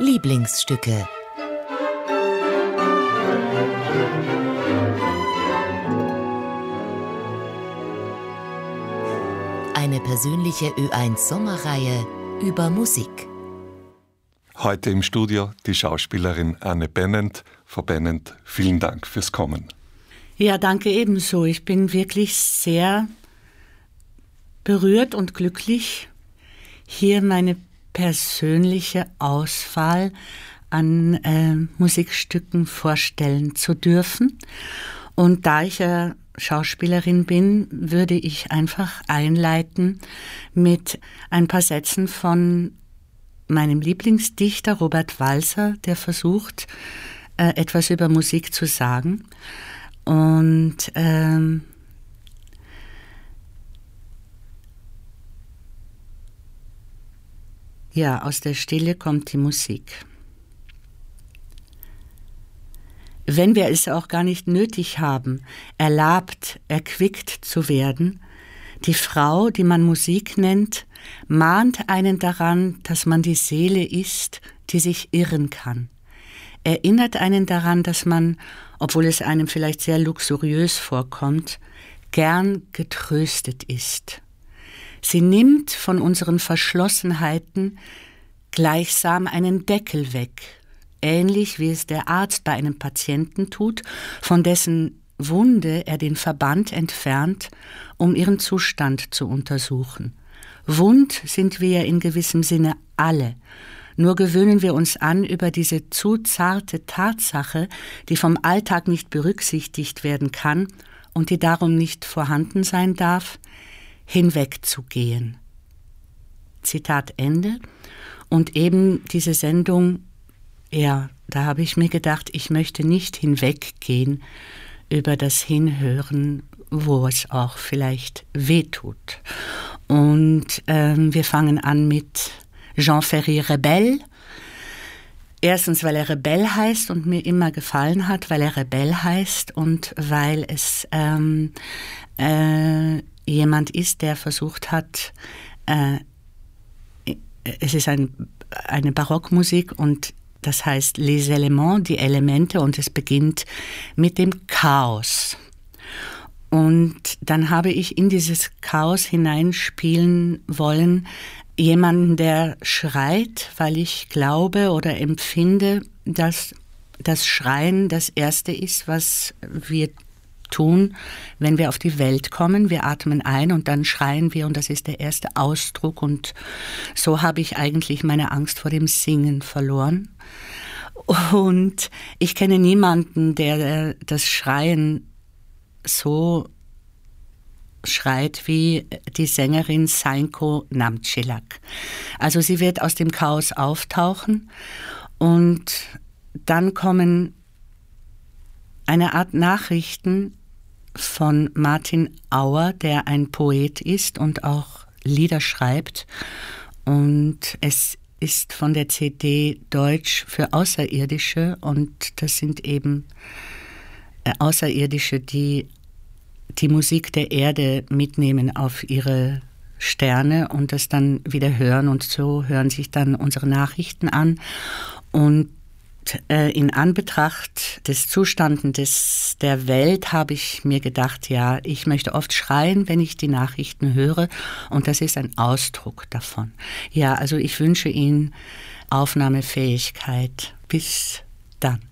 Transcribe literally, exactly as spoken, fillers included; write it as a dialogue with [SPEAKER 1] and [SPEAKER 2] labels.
[SPEAKER 1] Lieblingsstücke. Eine persönliche Ö eins Sommerreihe über Musik.
[SPEAKER 2] Heute im Studio die Schauspielerin Anne Bennent. Frau Bennent, vielen Dank fürs Kommen.
[SPEAKER 3] Ja, danke ebenso. Ich bin wirklich sehr berührt und glücklich, hier meine persönliche Auswahl an äh, Musikstücken vorstellen zu dürfen. Und da ich ja Schauspielerin bin, würde ich einfach einleiten mit ein paar Sätzen von meinem Lieblingsdichter Robert Walser, der versucht, äh, etwas über Musik zu sagen. Und ähm, ja, aus der Stille kommt die Musik. Wenn wir es auch gar nicht nötig haben, erlabt, erquickt zu werden, die Frau, die man Musik nennt, mahnt einen daran, dass man die Seele ist, die sich irren kann. Erinnert einen daran, dass man, obwohl es einem vielleicht sehr luxuriös vorkommt, gern getröstet ist. Sie nimmt von unseren Verschlossenheiten gleichsam einen Deckel weg, ähnlich wie es der Arzt bei einem Patienten tut, von dessen Wunde er den Verband entfernt, um ihren Zustand zu untersuchen. Wund sind wir in gewissem Sinne alle, nur gewöhnen wir uns an, über diese zu zarte Tatsache, die vom Alltag nicht berücksichtigt werden kann und die darum nicht vorhanden sein darf, hinwegzugehen. Zitat Ende. Und eben diese Sendung, ja, da habe ich mir gedacht, ich möchte nicht hinweggehen über das Hinhören, wo es auch vielleicht wehtut. Und ähm, wir fangen an mit Jean Ferry Rebelle. Erstens, weil er Rebell heißt und mir immer gefallen hat, weil er Rebell heißt und weil es ähm, äh, jemand ist, der versucht hat, äh, es ist ein, eine Barockmusik und das heißt Les Éléments, die Elemente, und es beginnt mit dem Chaos. Und dann habe ich in dieses Chaos hineinspielen wollen, jemanden, der schreit, weil ich glaube oder empfinde, dass das Schreien das Erste ist, was wir tun, wenn wir auf die Welt kommen. Wir atmen ein und dann schreien wir und das ist der erste Ausdruck. Und so habe ich eigentlich meine Angst vor dem Singen verloren. Und ich kenne niemanden, der das Schreien so schreit wie die Sängerin Sainko Namtschelak. Also sie wird aus dem Chaos auftauchen und dann kommen eine Art Nachrichten von Martin Auer, der ein Poet ist und auch Lieder schreibt. Und es ist von der C D Deutsch für Außerirdische und das sind eben Außerirdische, die die Musik der Erde mitnehmen auf ihre Sterne und das dann wieder hören. Und so hören sich dann unsere Nachrichten an. Und in Anbetracht des Zustandes des, der Welt habe ich mir gedacht, ja, ich möchte oft schreien, wenn ich die Nachrichten höre und das ist ein Ausdruck davon. Ja, also ich wünsche Ihnen Aufnahmefähigkeit. Bis dann.